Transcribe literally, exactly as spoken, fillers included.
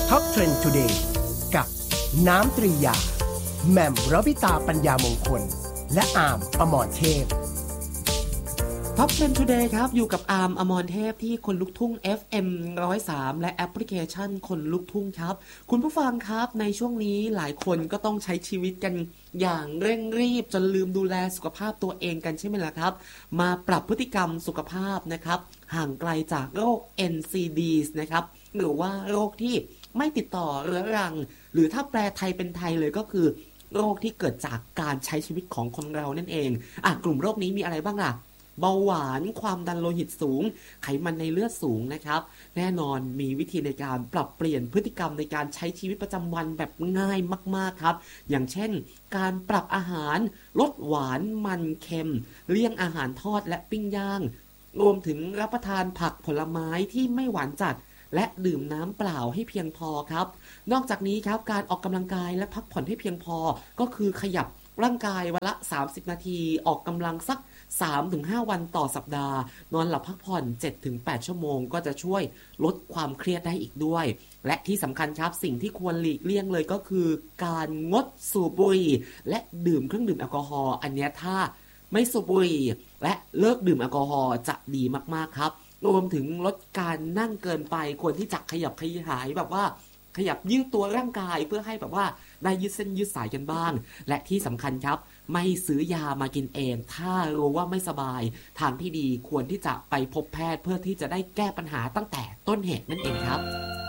Top Trend Today กับน้ำตรียาแหม่มรวิตาปัญญามงคลและอาร์มอมรเทพ Top Trend Today ครับอยู่กับอาร์มอมรเทพที่คนลุกทุ่ง เอฟ เอ็ม หนึ่งศูนย์สาม และแอปพลิเคชันคนลุกทุ่งครับคุณผู้ฟังครับในช่วงนี้หลายคนก็ต้องใช้ชีวิตกันอย่างเร่งรีบจนลืมดูแลสุขภาพตัวเองกันใช่ไหมล่ะครับมาปรับพฤติกรรมสุขภาพนะครับห่างไกลจากโรค เอ็น ซี ดี นะครับหรือว่าโรคที่ไม่ติดต่อเรื้อรังหรือถ้าแปลไทยเป็นไทยเลยก็คือโรคที่เกิดจากการใช้ชีวิตของคนเรานั่นเองอ่ะกลุ่มโรคนี้มีอะไรบ้างล่ะเบาหวานความดันโลหิตสูงไขมันในเลือดสูงนะครับแน่นอนมีวิธีในการปรับเปลี่ยนพฤติกรรมในการใช้ชีวิตประจำวันแบบง่ายมากๆครับอย่างเช่นการปรับอาหารลดหวานมันเค็มเลี่ยงอาหารทอดและปิ้งย่างรวมถึงรับประทานผักผลไม้ที่ไม่หวานจัดและดื่มน้ำเปล่าให้เพียงพอครับนอกจากนี้ครับการออกกำลังกายและพักผ่อนให้เพียงพอก็คือขยับร่างกายวันละสามสิบนาทีออกกำลังสัก สามถึงห้า วันต่อสัปดาห์นอนหลับพักผ่อน เจ็ดถึงแปด ชั่วโมงก็จะช่วยลดความเครียดได้อีกด้วยและที่สำคัญครับสิ่งที่ควรหลีกเลี่ยงเลยก็คือการงดสูบบุหรี่และดื่มเครื่องดื่มแอลกอฮอล์อันนี้ถ้าไม่สูบบุหรี่และเลิกดื่มแอลกอฮอล์จะดีมากๆครับรวมถึงลดการนั่งเกินไปควรที่จะขยับขยายแบบว่าขยับยืดตัวร่างกายเพื่อให้แบบว่าได้ยืดเส้นยืดสายกันบ้างและที่สำคัญครับไม่ซื้อยามากินเองถ้ารู้ว่าไม่สบายทางที่ดีควรที่จะไปพบแพทย์เพื่อที่จะได้แก้ปัญหาตั้งแต่ต้นเหตุนั่นเองครับ